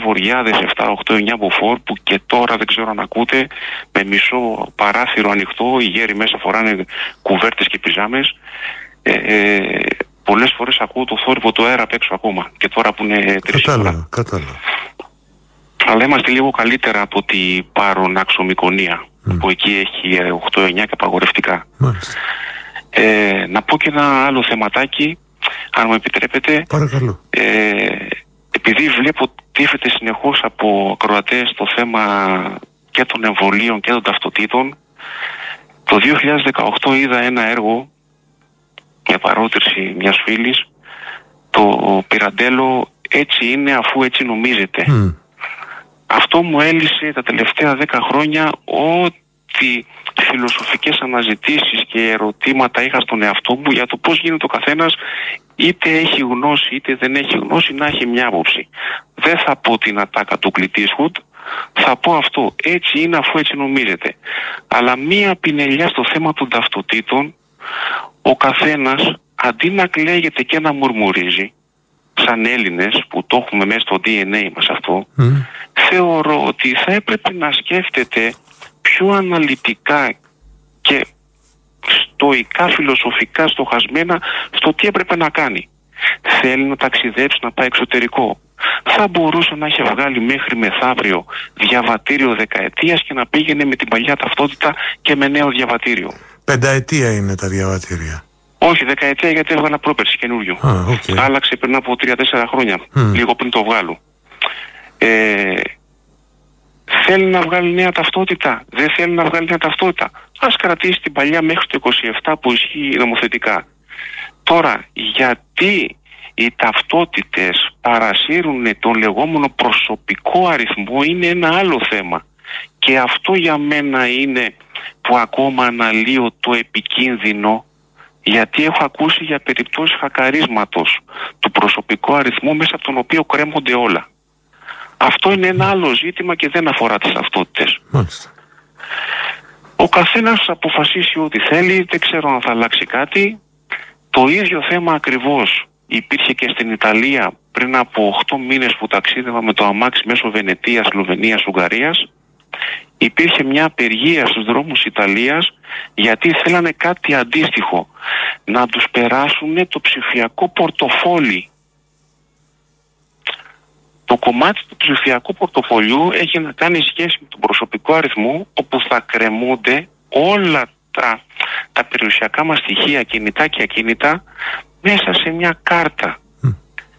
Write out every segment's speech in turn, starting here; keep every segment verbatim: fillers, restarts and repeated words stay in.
φοριάδες επτά, οκτώ, εννιά μποφόρ που και τώρα δεν ξέρω αν ακούτε, με μισό παράθυρο ανοιχτό, οι γέροι μέσα φοράνε κουβέρτες και πιζάμες. Ε, ε, πολλές φορές ακούω το θόρυβο του αέρα απ' έξω ακόμα και τώρα που είναι τρεις ώρα. Κατάλαβα. Αλλά είμαστε λίγο καλύτερα από τη Πάροναξο Μυκονία, mm. που εκεί έχει οκτώ εννιά και απαγορευτικά. Μάλιστα. Ε, να πω και ένα άλλο θεματάκι, αν μου επιτρέπετε. Παρακαλώ. Ε, επειδή βλέπω τίθεται συνεχώς από ακροατές το θέμα και των εμβολίων και των ταυτοτήτων, το δύο χιλιάδες δεκαοκτώ είδα ένα έργο, μια παρότριση μιας φίλης, το Πυραντέλο «Έτσι είναι αφού έτσι νομίζετε». Mm. Αυτό μου έλυσε τα τελευταία δέκα χρόνια ό,τι φιλοσοφικές αναζητήσεις και ερωτήματα είχα στον εαυτό μου για το πώς γίνεται ο καθένας, είτε έχει γνώση είτε δεν έχει γνώση, να έχει μια άποψη. Δεν θα πω την ατάκα του Clint Eastwood, θα πω αυτό, έτσι είναι αφού έτσι νομίζετε. Αλλά μία πινελιά στο θέμα των ταυτοτήτων, ο καθένας αντί να κλαίγεται και να μουρμουρίζει, σαν Έλληνες που το έχουμε μέσα στο ντι εν έι μας αυτό, mm. θεωρώ ότι θα έπρεπε να σκέφτεται πιο αναλυτικά και στοικά, φιλοσοφικά, στοχασμένα στο τι έπρεπε να κάνει. Θέλει να ταξιδέψει, να πάει εξωτερικό. Θα μπορούσε να έχει βγάλει μέχρι μεθαύριο διαβατήριο δεκαετίας και να πήγαινε με την παλιά ταυτότητα και με νέο διαβατήριο. Πενταετία είναι τα διαβατήρια. Όχι, δεκαετία, γιατί έβγαλα πρόπερση καινούριο. Ah, okay. Άλλαξε πριν από τρία τέσσερα χρόνια, mm. λίγο πριν το βγάλω. Ε, θέλει να βγάλει νέα ταυτότητα, δεν θέλει να βγάλει νέα ταυτότητα. Ας κρατήσει την παλιά μέχρι το είκοσι επτά που ισχύει νομοθετικά. Τώρα, γιατί οι ταυτότητες παρασύρουν τον λεγόμενο προσωπικό αριθμό είναι ένα άλλο θέμα. Και αυτό για μένα είναι που ακόμα αναλύω το επικίνδυνο, γιατί έχω ακούσει για περιπτώσεις χακαρίσματος του προσωπικού αριθμού μέσα από τον οποίο κρέμονται όλα. Αυτό είναι ένα άλλο ζήτημα και δεν αφορά τις ταυτότητες. Μάλιστα. Ο καθένας αποφασίσει ό,τι θέλει, δεν ξέρω αν θα αλλάξει κάτι. Το ίδιο θέμα ακριβώς υπήρχε και στην Ιταλία πριν από οκτώ μήνες που ταξίδευα με το αμάξι μέσω Βενετίας, Σλοβενίας, Ουγγαρίας. Υπήρχε μια απεργία στους δρόμους Ιταλίας γιατί θέλανε κάτι αντίστοιχο, να τους περάσουν το ψηφιακό πορτοφόλι. Το κομμάτι του ψηφιακού πορτοφολιού έχει να κάνει σχέση με τον προσωπικό αριθμό, όπου θα κρεμούνται όλα τα, τα περιουσιακά μας στοιχεία, κινητά και ακίνητα, μέσα σε μια κάρτα. Mm.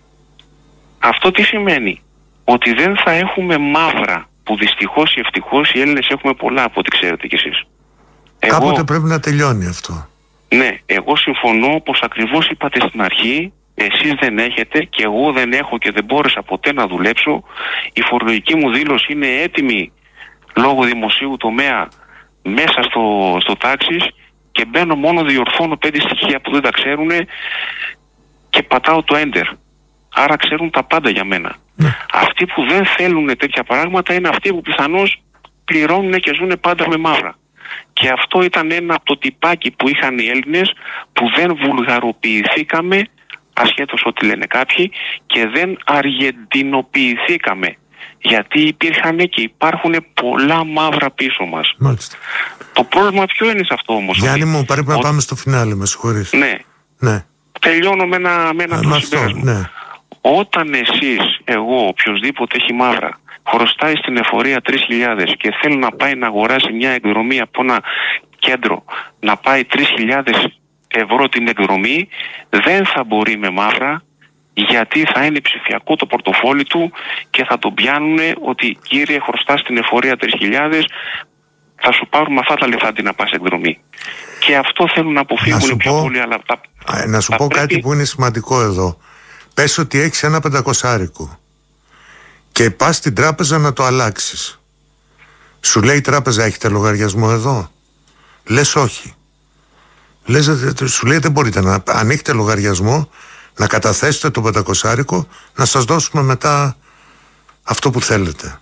Αυτό τι σημαίνει? Ότι δεν θα έχουμε μαύρα, που δυστυχώς ή ευτυχώς οι Έλληνες έχουμε πολλά, από ό,τι ξέρετε κι εσείς. Κάποτε εγώ, πρέπει να τελειώνει αυτό. Ναι, εγώ συμφωνώ, όπως ακριβώς είπατε στην αρχή, εσείς δεν έχετε και εγώ δεν έχω και δεν μπόρεσα ποτέ να δουλέψω. Η φορολογική μου δήλωση είναι έτοιμη λόγω δημοσίου τομέα μέσα στο, στο τάξις και μπαίνω μόνο, διορθώνω πέντε στοιχεία που δεν τα ξέρουν και πατάω το enter. Άρα ξέρουν τα πάντα για μένα. Ναι. Αυτοί που δεν θέλουν τέτοια πράγματα είναι αυτοί που πιθανώς πληρώνουν και ζουν πάντα με μαύρα. Και αυτό ήταν ένα από το τυπάκι που είχαν οι Έλληνες, που δεν βουλγαροποιηθήκαμε, ασχέτως ό,τι λένε κάποιοι, και δεν αργεντινοποιηθήκαμε. Γιατί υπήρχαν και υπάρχουν πολλά μαύρα πίσω μας. Μάλιστα. Το πρόβλημα ποιο είναι σε αυτό όμως? Γιάννη μου, πρέπει να πάμε στο φινάλε, με συγχωρείς. Ναι. Ναι. Τελειώνω με ένα, με ένα Α, το αυτό, συμπέρασμα. ναι. Όταν εσείς, εγώ, οποιοσδήποτε έχει μαύρα, χρωστάει στην εφορία τρεις χιλιάδες και θέλει να πάει να αγοράσει μια εκδρομή από ένα κέντρο, να πάει τρεις χιλιάδες ευρώ την εκδρομή, δεν θα μπορεί με μαύρα, γιατί θα είναι ψηφιακό το πορτοφόλι του και θα τον πιάνουν ότι κύριε, χρωστά στην εφορία τρεις χιλιάδες, θα σου πάρουμε αυτά τα λεφτά αντί να πας εκδρομή. Και αυτό θέλουν να αποφύγουν πιο πω, πολύ. Αλλά τα, α, να σου πω πρέπει... κάτι που είναι σημαντικό εδώ. Πες ότι έχεις ένα πεντακοσάρικο και πας στην τράπεζα να το αλλάξεις. Σου λέει η τράπεζα, έχετε λογαριασμό εδώ? Λες όχι. Λες, σου λέει δεν μπορείτε να ανοίξετε λογαριασμό, να καταθέσετε το πεντακοσάρικο, να σας δώσουμε μετά αυτό που θέλετε.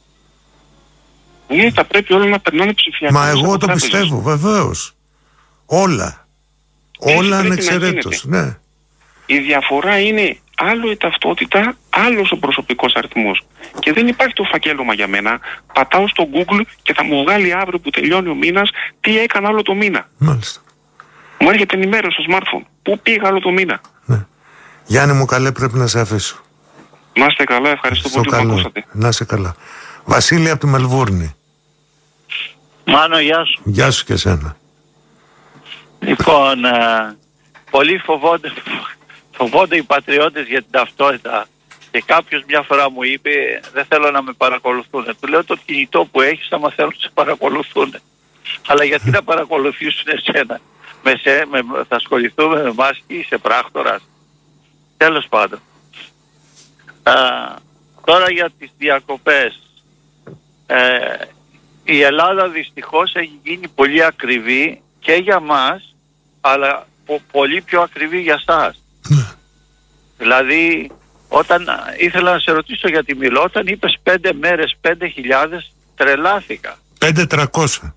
Ναι, θα πρέπει όλα να περνάνε ψηφιακά. Μα εγώ το τράπεζες. Πιστεύω, βεβαίως. Όλα. Έτσι όλα ανεξαιρέτως, ναι. Η διαφορά είναι άλλο η ταυτότητα, άλλος ο προσωπικός αριθμός. Και δεν υπάρχει το φακέλωμα για μένα. Πατάω στο Google και θα μου βγάλει αύριο που τελειώνει ο μήνας τι έκανα όλο το μήνα. Μάλιστα. Μου έρχεται ενημέρωση στο smartphone. Πού πήγα όλο το μήνα. Ναι. Γιάννη μου καλέ, πρέπει να σε αφήσω. Να είστε καλά, ευχαριστώ πολύ που ακούσατε. Να είστε καλά. Βασίλη από τη Μελβούρνη. Μάνο, γεια σου. Γεια σου και εσένα. Λοιπόν, ε, πολλοί φοβόνται, φοβόνται οι πατριώτες για την ταυτότητα. Και κάποιος μια φορά μου είπε, δεν θέλω να με παρακολουθούν. Του λέω, το κινητό που έχεις άμα θέλουν να σε παρακολουθούν. Αλλά γιατί να παρακολουθήσουν εσένα. Με σε, με, θα ασχοληθούμε με εμάς και είσαι πράκτορας. Τέλος πάντων. Α, τώρα για τις διακοπές. Ε, η Ελλάδα δυστυχώς έχει γίνει πολύ ακριβή και για μας, αλλά πο, πολύ πιο ακριβή για σας. Δηλαδή, όταν ήθελα να σε ρωτήσω για τη Μήλο, όταν είπες πέντε μέρες, πέντε χιλιάδες, τρελάθηκα. πέντε τριακόσια.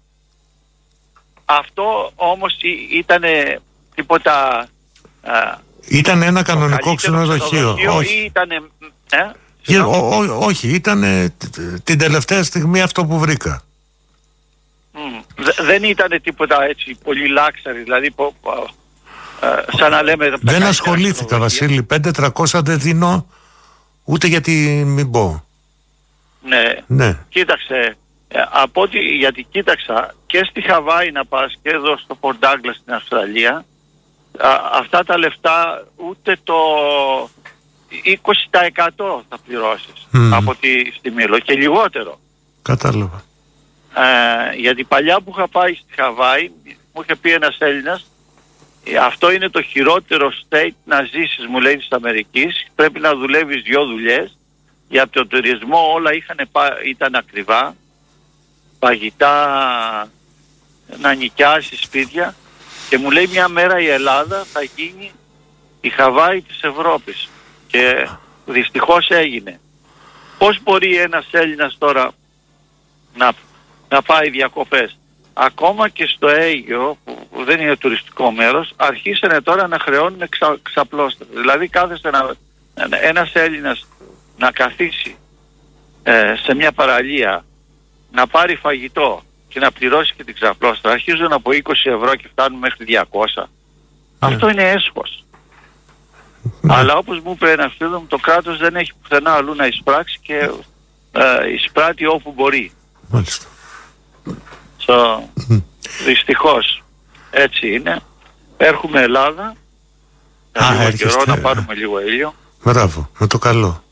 Αυτό όμως ήταν τίποτα... Ήταν ένα κανονικό ξενοδοχείο. Όχι. Ή ήτανε, ε? Και, ό, ό, όχι, ήταν την τελευταία στιγμή αυτό που βρήκα. Mm. Δεν ήταν τίποτα έτσι πολύ λάξαρη, δηλαδή πο, πο, ε, σαν να λέμε... Δεν ασχολήθηκα, Βασίλη, πέντε τριακόσια δεν δίνω ούτε γιατί μην πω. Ναι, ναι. Κοίταξε, ε, από ό,τι, γιατί κοίταξα και στη Χαβάη να πας και εδώ στο Port Douglas στην Αυστραλία, α, αυτά τα λεφτά ούτε το είκοσι τοις εκατό θα πληρώσεις mm. από τη στη Μήλο και λιγότερο. Κατάλαβα. Ε, γιατί παλιά που είχα πάει στη Χαβάη μου είχε πει ένας Έλληνας, αυτό είναι το χειρότερο state να ζήσεις, μου λέει, της Αμερικής, πρέπει να δουλεύεις δυο δουλειές, για τον τουρισμό όλα είχαν, ήταν ακριβά, παγιτά, να νοικιάσεις σπίτια, και μου λέει μια μέρα η Ελλάδα θα γίνει η Χαβάη της Ευρώπης, και δυστυχώς έγινε. Πώς μπορεί ένας Έλληνας τώρα να, να πάει διακοπές? Ακόμα και στο Αίγυο, που δεν είναι τουριστικό μέρος, αρχίσανε τώρα να χρεώνουν ξα, ξαπλώστρα. Δηλαδή κάθεστε να, ένας Έλληνας να καθίσει ε, σε μια παραλία, να πάρει φαγητό και να πληρώσει και την ξαπλώστρα, αρχίζουν από είκοσι ευρώ και φτάνουν μέχρι διακόσια. Yeah. Αυτό είναι έσχος. Yeah. Αλλά όπως μου είπε ένας φίλος μου, το κράτος δεν έχει πουθενά αλλού να εισπράξει και ε, εισπράττει όπου μπορεί. Μάλιστα. So, δυστυχώς έτσι είναι. Έρχομαι Ελλάδα, Α, λίγο καιρό να πάρουμε λίγο ήλιο. Μπράβο, με το καλό.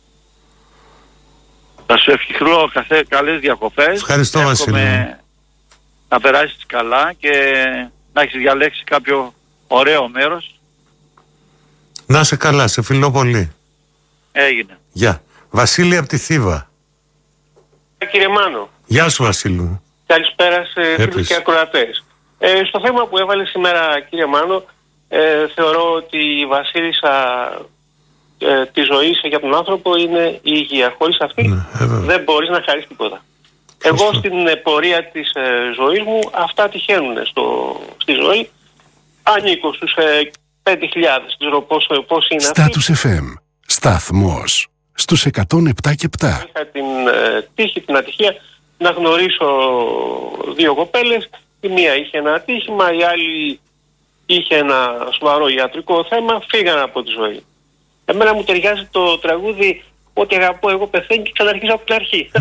Θα σου ευχηθώ καλές διακοπές. Ευχαριστώ, Βασίλη. Να περάσεις καλά και να έχεις διαλέξει κάποιο ωραίο μέρος. Να σε καλά, σε φιλώ πολύ. Έγινε. Γεια. Βασίλη από τη Θήβα. Κύριε Μάνο. Γεια σου, Βασίλη μου. Καλησπέρα σε φίλους και ακροατές. Ε, στο θέμα που έβαλε σήμερα, κύριε Μάνο, ε, θεωρώ ότι η βασίλισσα ε, της ζωής για τον άνθρωπο είναι η υγεία. Χωρίς αυτή ναι, δεν μπορείς να χαρείς τίποτα. Σωστό. Εγώ στην ε, πορεία της ε, ζωής μου αυτά τυχαίνουν στο, στη ζωή. Ανήκω στους ε, πέντε χιλιάδες. Ξέρω πώς, πώς είναι αυτή. Στάτους εφ εμ. Σταθμός. Στους εκατόν επτά και επτά. Είχα την ε, τύχη, την ατυχία να γνωρίσω δύο κοπέλες. Η μία είχε ένα ατύχημα, η άλλη είχε ένα σοβαρό ιατρικό θέμα, φύγανε από τη ζωή. Εμένα μου ταιριάζει το τραγούδι «Ό,τι αγαπώ εγώ πεθαίνει και ξαναρχίζω από την αρχή».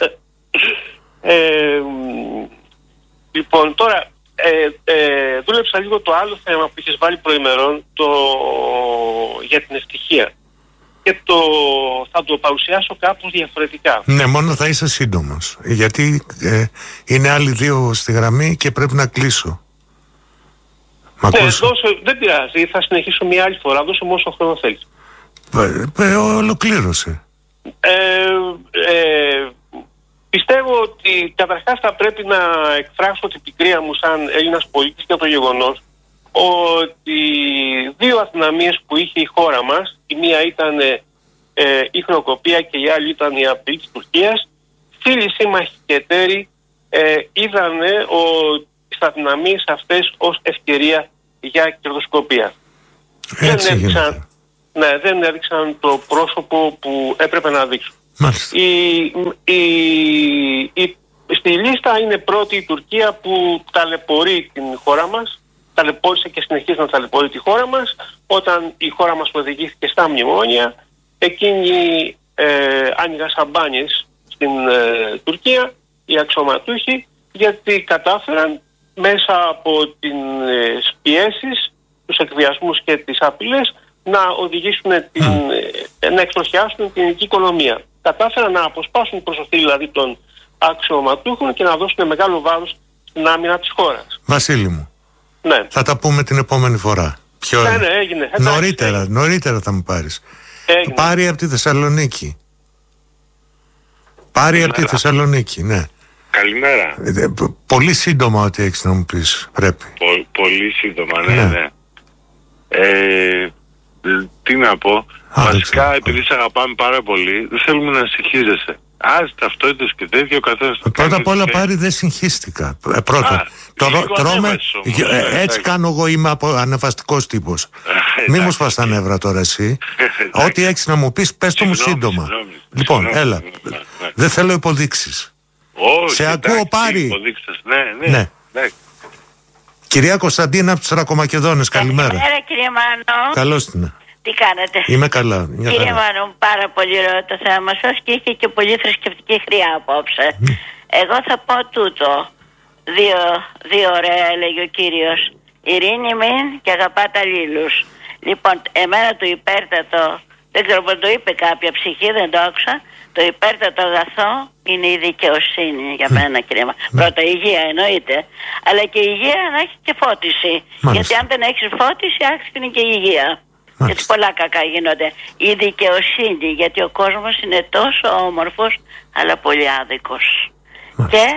ε, λοιπόν, τώρα ε, ε, δούλεψα λίγο το άλλο θέμα που είχες βάλει προημερών, το, για την ευτυχία. Και το, θα το παρουσιάσω κάπως διαφορετικά. Ναι, μόνο θα είσαι σύντομος. Γιατί ε, είναι άλλοι δύο στη γραμμή και πρέπει να κλείσω. Ναι, δώσε, δεν πειράζει. Θα συνεχίσω μια άλλη φορά. Δώσε μου όσο χρόνο θέλεις. Ε, ε, ολοκλήρωσε. Ε, ε, πιστεύω ότι καταρχάς θα πρέπει να εκφράσω την πικρία μου σαν Έλληνας πολίτης για το γεγονός ότι δύο αδυναμίες που είχε η χώρα μας, η μία ήταν ε, η χρεοκοπία και η άλλη ήταν η απειλή της Τουρκίας, φίλοι, σύμμαχοι και εταίροι ε, είδανε ο, τις αδυναμίες αυτές ως ευκαιρία για κερδοσκοπία. Έτσι δεν, έπαιξαν, Ναι, δεν έδειξαν το πρόσωπο που έπρεπε να δείξουν. Η, η, η, στη λίστα είναι πρώτη η Τουρκία που ταλαιπωρεί την χώρα μας, ταλαιπώρησε και συνεχίζει να ταλαιπωρεί τη χώρα μας, όταν η χώρα μας οδηγήθηκε στα μνημόνια. Εκείνοι ε, άνοιγαν σαμπάνιες στην ε, Τουρκία, οι αξιωματούχοι, γιατί κατάφεραν μέσα από τις ε, πιέσεις, τους εκβιασμούς και τις απειλές να οδηγήσουν την, ε, να εξοχιάσουν την ελληνική οικονομία. Κατάφεραν να αποσπάσουν την προσοχή δηλαδή των αξιωματούχων και να δώσουν μεγάλο βάρος στην άμυνα της χώρας. Βασίλη μου, ναι. Θα τα πούμε την επόμενη φορά. Πιο ναι, ναι, έγινε. Νωρίτερα, έγινε. νωρίτερα θα μου πάρεις. Έγινε. Πάρει από τη Θεσσαλονίκη. Πάρει από τη Θεσσαλονίκη, ναι. Καλημέρα. Ε, πολύ σύντομα ό,τι έχεις να μου πεις, πρέπει. Πο, πολύ σύντομα, ναι, ναι. ναι. Ε, τι να πω. Α, βασικά, επειδή σε αγαπάμε πάρα πολύ, δεν θέλουμε να συγχύζεσαι. Ας ταυτότητες και τέτοιο καθένας το κάνει. Πρώτα απ' όλα και... πάρει δεν συγχύστηκα. Ε, πρώτα. Α, το, τρώμε, όμως, ε, έτσι κάνω εγώ, είμαι από ανεβαστικός τύπος. Μη μου σπάς τα νεύρα τώρα εσύ. Ό,τι έχεις να μου πεις, πες το μου σύντομα. Συγνώμη, λοιπόν, συγνώμη, έλα. Ναι, ναι. Δεν θέλω υποδείξεις. Όχι, σε ακούω, εντάξει, πάρει. Ναι, ναι, ναι. ναι. Κυρία Κωνσταντίνα από τους Θρακομακεδόνες, καλημέρα. Καλημέρα κύριε Μάνο. Καλώς την. Τι κάνετε? Είμαι καλά. Κύριε Μάνο, πάρα πολύ ωραίο το θέμα σας και είχε και πολύ θρησκευτική χρειά απόψε. Mm. Εγώ θα πω τούτο. Δύο, δύο ωραία έλεγε ο κύριος. Ειρήνη μην και αγαπάτε αλλήλους. Λοιπόν, εμένα το υπέρτατο, δεν ξέρω πώς το είπε κάποια ψυχή, δεν το άκουσα. Το υπέρτατο αγαθό είναι η δικαιοσύνη για μένα, κύριε Μάνο. Mm. Πρώτα η υγεία εννοείται. Αλλά και η υγεία να έχει και φώτιση. Μάλιστα. Γιατί αν δεν έχεις φώτιση, άξιζε είναι και η υγεία. Μάλιστα. Γιατί πολλά κακά γίνονται. Η δικαιοσύνη, γιατί ο κόσμος είναι τόσο όμορφος, αλλά πολύ άδικος. Μάλιστα. Και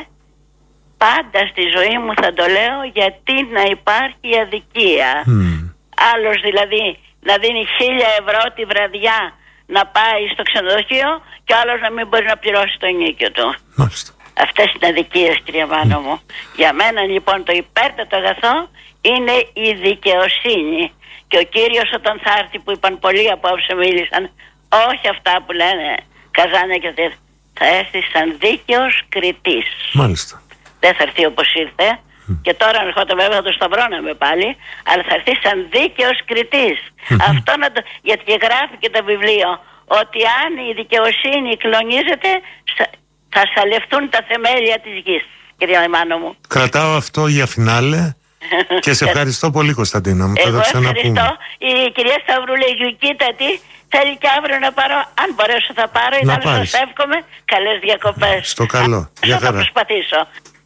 πάντα στη ζωή μου θα το λέω, γιατί να υπάρχει αδικία. Mm. Άλλος δηλαδή να δίνει χίλια ευρώ τη βραδιά να πάει στο ξενοδοχείο και άλλος να μην μπορεί να πληρώσει το ενίκιο του. Μάλιστα. Αυτές είναι αδικίες, κύριε Μάνο μου. Για μένα λοιπόν το υπέρτατο αγαθό είναι η δικαιοσύνη. Και ο κύριος όταν θα έρθει, που είπαν πολλοί απόψε, μίλησαν, όχι αυτά που λένε καζάνια και τέτοια, θα έρθει σαν δίκαιος κριτής. Μάλιστα. Δεν θα έρθει όπως ήρθε. Mm. Και τώρα αν ερχόταν βέβαια θα το σταυρώναμε πάλι, αλλά θα έρθει σαν δίκαιος κριτής. Mm-hmm. Αυτό να το... γιατί και γράφει και το βιβλίο ότι αν η δικαιοσύνη κλονίζεται, θα σαλευτούν τα θεμέλια της γης, κυρία Μάνο μου. Κρατάω αυτό για φινάλε. Και σε ευχαριστώ πολύ, Κωνσταντίνα μου. Εγώ ευχαριστώ. Η κυρία Σταυρούλα, η γλυκύτατη, θέλει και αύριο να πάρω. Αν μπορέσω θα πάρω. Ή να σας εύχομαι καλές διακοπές. Στο καλό. Θα προσπαθήσω.